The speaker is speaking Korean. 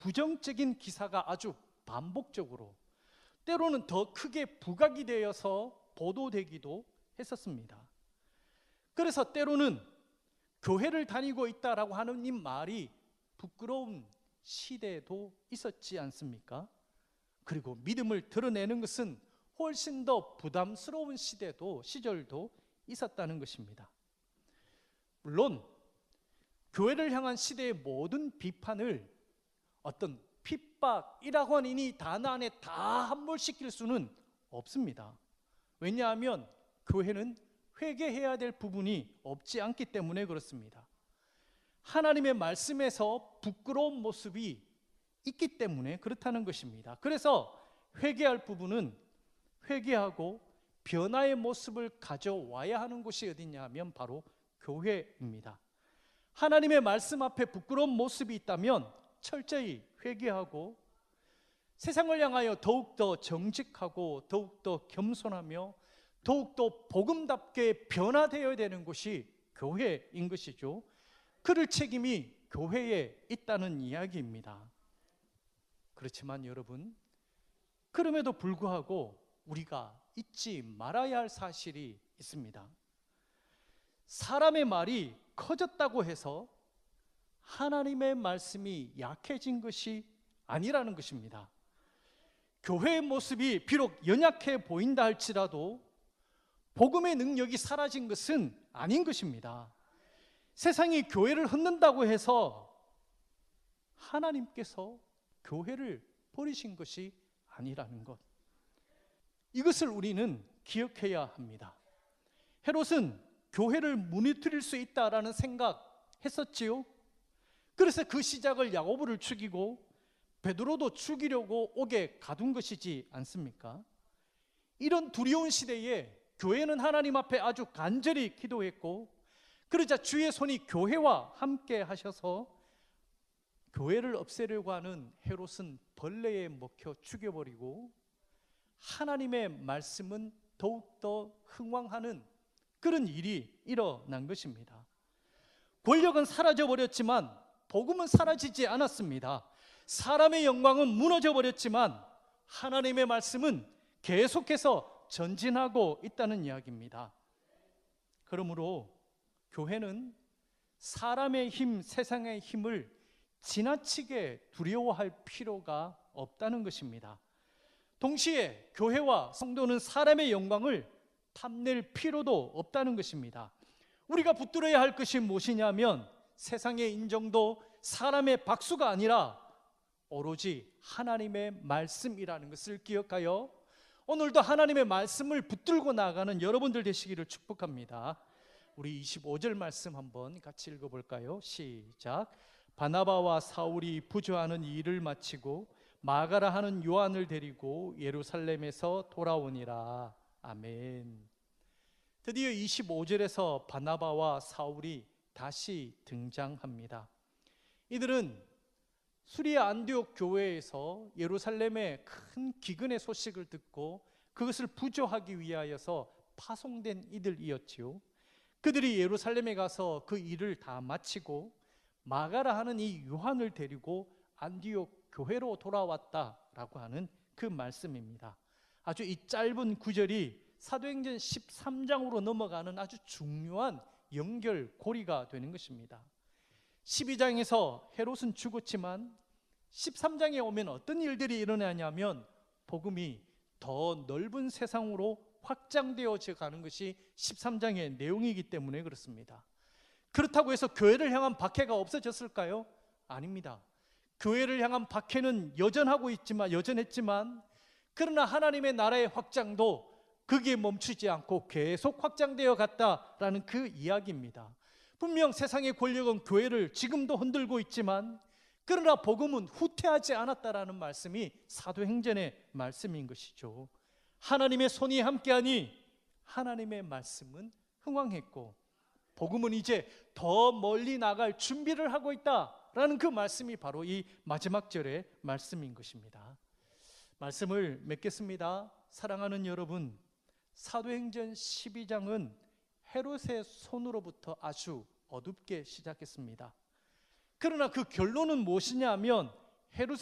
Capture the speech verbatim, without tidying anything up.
부정적인 기사가 아주 반복적으로, 때로는 더 크게 부각이 되어서 보도되기도 했었습니다. 그래서 때로는 교회를 다니고 있다라고 하는 이 말이 부끄러운 시대도 있었지 않습니까? 그리고 믿음을 드러내는 것은 훨씬 더 부담스러운 시대도, 시절도 있었다는 것입니다. 물론 교회를 향한 시대의 모든 비판을 어떤 핍박이라고 하는 이 단어 안에 다 함몰시킬 수는 없습니다. 왜냐하면 교회는 회개해야 될 부분이 없지 않기 때문에 그렇습니다. 하나님의 말씀에서 부끄러운 모습이 있기 때문에 그렇다는 것입니다. 그래서 회개할 부분은 회개하고 변화의 모습을 가져와야 하는 곳이 어디냐 하면 바로 교회입니다. 하나님의 말씀 앞에 부끄러운 모습이 있다면 철저히 회개하고 세상을 향하여 더욱더 정직하고 더욱더 겸손하며 더욱더 복음답게 변화되어야 되는 곳이 교회인 것이죠. 그럴 책임이 교회에 있다는 이야기입니다. 그렇지만 여러분, 그럼에도 불구하고 우리가 잊지 말아야 할 사실이 있습니다. 사람의 말이 커졌다고 해서 하나님의 말씀이 약해진 것이 아니라는 것입니다. 교회의 모습이 비록 연약해 보인다 할지라도 복음의 능력이 사라진 것은 아닌 것입니다. 세상이 교회를 흩는다고 해서 하나님께서 교회를 버리신 것이 아니라는 것, 이것을 우리는 기억해야 합니다. 헤롯은 교회를 무너뜨릴 수 있다라는 생각했었지요. 그래서 그 시작을 야고보를 죽이고 베드로도 죽이려고 옥에 가둔 것이지 않습니까? 이런 두려운 시대에 교회는 하나님 앞에 아주 간절히 기도했고, 그러자 주의 손이 교회와 함께 하셔서 교회를 없애려고 하는 헤롯은 벌레에 먹혀 죽여버리고 하나님의 말씀은 더욱더 흥왕하는 그런 일이 일어난 것입니다. 권력은 사라져버렸지만 복음은 사라지지 않았습니다. 사람의 영광은 무너져버렸지만 하나님의 말씀은 계속해서 전진하고 있다는 이야기입니다. 그러므로 교회는 사람의 힘, 세상의 힘을 지나치게 두려워할 필요가 없다는 것입니다. 동시에 교회와 성도는 사람의 영광을 탐낼 필요도 없다는 것입니다. 우리가 붙들어야 할 것이 무엇이냐면 세상의 인정도 사람의 박수가 아니라 오로지 하나님의 말씀이라는 것을 기억하여 오늘도 하나님의 말씀을 붙들고 나가는 여러분들 되시기를 축복합니다. 우리 이십오 절 말씀 한번 같이 읽어볼까요? 시작. 바나바와 사울이 부조하는 일을 마치고 마가라 하는 요한을 데리고 예루살렘에서 돌아오니라. 아멘. 드디어 이십오 절에서 바나바와 사울이 다시 등장합니다. 이들은 수리아 안디옥 교회에서 예루살렘의 큰 기근의 소식을 듣고 그것을 부조하기 위하여서 파송된 이들이었지요. 그들이 예루살렘에 가서 그 일을 다 마치고 마가라 하는 이 요한을 데리고 안디옥 교회로 돌아왔다라고 하는 그 말씀입니다. 아주 이 짧은 구절이 사도행전 십삼 장으로 넘어가는 아주 중요한 연결고리가 되는 것입니다. 십이 장에서 헤롯은 죽었지만 십삼 장에 오면 어떤 일들이 일어나냐면 복음이 더 넓은 세상으로 확장되어져 가는 것이 십삼 장의 내용이기 때문에 그렇습니다. 그렇다고 해서 교회를 향한 박해가 없어졌을까요? 아닙니다. 교회를 향한 박해는 여전하고 있지만 여전했지만 그러나 하나님의 나라의 확장도 거기에 멈추지 않고 계속 확장되어 갔다라는 그 이야기입니다. 분명 세상의 권력은 교회를 지금도 흔들고 있지만 그러나 복음은 후퇴하지 않았다라는 말씀이 사도행전의 말씀인 것이죠. 하나님의 손이 함께하니 하나님의 말씀은 흥왕했고 복음은 이제 더 멀리 나갈 준비를 하고 있다라는 그 말씀이 바로 이 마지막 절의 말씀인 것입니다. 말씀을 맺겠습니다. 사랑하는 여러분, 사도행전 십이 장은 헤롯의 손으로부터 아주 어둡게 시작했습니다. 그러나 그 결론은 무엇이냐 하면 헤롯의